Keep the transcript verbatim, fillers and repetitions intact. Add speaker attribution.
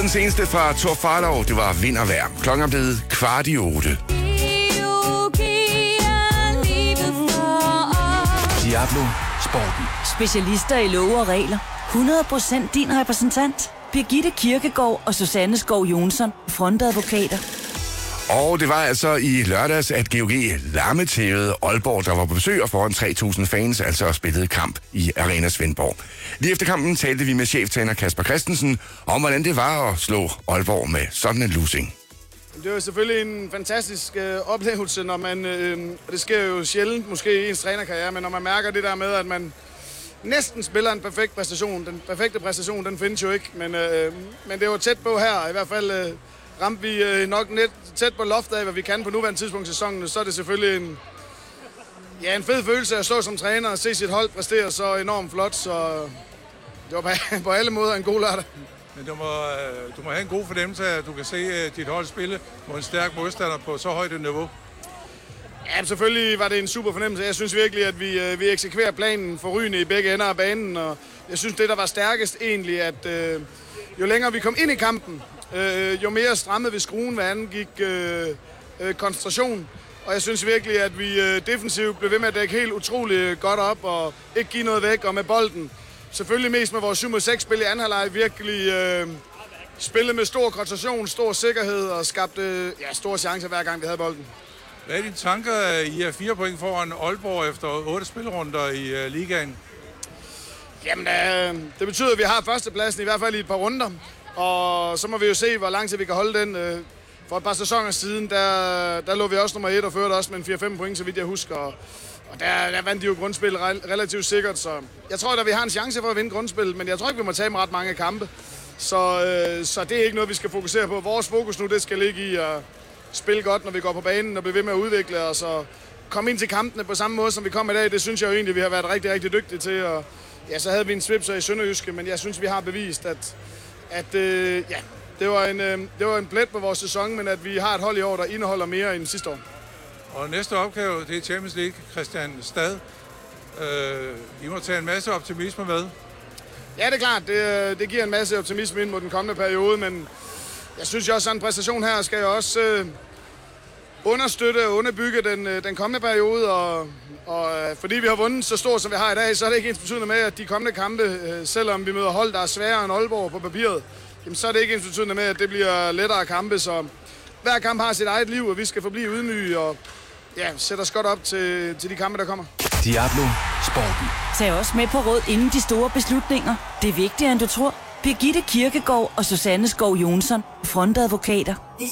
Speaker 1: den seneste fra Thor Farlov. Det var Vind og Vejr. Klokken er blevet kvart i otte.
Speaker 2: Diablo Sporten.
Speaker 3: Specialister i love og regler. hundrede procent din repræsentant. Birgitte Kirkegaard og Susanne Skov Jonsson, frontadvokater.
Speaker 1: Og det var altså i lørdags, at G O G lammetævede Aalborg, der var på besøg og foran tre tusind fans, altså spillede kamp i Arena Svendborg. Lige efter kampen talte vi med cheftræner Kasper Christensen om, hvordan det var at slå Aalborg med sådan en losing.
Speaker 4: Det var selvfølgelig en fantastisk øh, oplevelse, når man, øh, og det sker jo sjældent måske i ens trænerkarriere, men når man mærker det der med, at man næsten spiller en perfekt præstation. Den perfekte præstation, den findes jo ikke, men, øh, men det var tæt på her. I hvert fald øh, ramte vi øh, nok net tæt på loftet af, hvad vi kan på nuværende tidspunkt i sæsonen. Så er det selvfølgelig en, ja, en fed følelse at stå som træner og se sit hold præstere så enormt flot. Så det var på, på alle måder en god lørdag.
Speaker 5: Men du må, du må have en god fornemmelse af, at du kan se dit hold spille mod en stærk modstander på så højt et niveau.
Speaker 4: Ja, selvfølgelig var det en super fornemmelse. Jeg synes virkelig, at vi, vi eksekverer planen forrygende i begge ender af banen. Og jeg synes, det der var stærkest egentlig, at øh, jo længere vi kom ind i kampen, øh, jo mere strammede vi skruen, hvad angik øh, øh, koncentration. Og jeg synes virkelig, at vi øh, defensivt blev ved med at dække helt utroligt godt op og ikke give noget væk. Og med bolden, selvfølgelig mest med vores syv mod seks spil i anden halvleg, virkelig øh, spillet med stor koncentration, stor sikkerhed og skabte øh, ja, store chancer hver gang vi havde bolden.
Speaker 5: Hvad er dine tanker? I er fire point foran Aalborg efter otte spilrunder i uh, ligaen.
Speaker 4: Jamen, øh, det betyder, at vi har førstepladsen i hvert fald i et par runder. Og så må vi jo se, hvor lang tid vi kan holde den. Øh, for et par sæsoner siden, der, der lå vi også nummer et og førte også med en fire fem point, så vidt jeg husker. Og, og der, der vandt de jo grundspil relativt sikkert. Så jeg tror, at vi har en chance for at vinde grundspil, men jeg tror ikke, vi må tage med ret mange kampe. Så, øh, så det er ikke noget, vi skal fokusere på. Vores fokus nu, det skal ligge i at spille godt, når vi går på banen og bliver ved med at udvikle os og komme ind til kampene på samme måde, som vi kom i dag. Det synes jeg jo egentlig, vi har været rigtig, rigtig dygtige til. Og ja, så havde vi en svipser i Sønderjyske, men jeg synes, vi har bevist, at, at øh, ja, det var, en, øh, det var en plet på vores sæson, men at vi har et hold i år, der indeholder mere end sidste år.
Speaker 5: Og næste opgave, det er Champions League. Christian Stad. Øh, I må tage en masse optimisme med.
Speaker 4: Ja, det er klart. Det, det giver en masse optimisme ind mod den kommende periode, men jeg synes jo også, at en præstation her skal jo også øh, understøtte og underbygge den, øh, den kommende periode. Og, og øh, fordi vi har vundet så stort, som vi har i dag, så er det ikke ensbetydende med, at de kommende kampe, øh, selvom vi møder hold, der er sværere end Aalborg på papiret, jamen, så er det ikke ensbetydende med, at det bliver lettere kampe. Så hver kamp har sit eget liv, og vi skal forblive ydmyge og ja, sætte os godt op til, til de kampe, der kommer.
Speaker 2: Diablo Sporten.
Speaker 3: Tag også med på råd inden de store beslutninger. Det er vigtigere, end du tror. Birgitte Kirkegaard og Susanne Skov Jonsson, frontadvokater.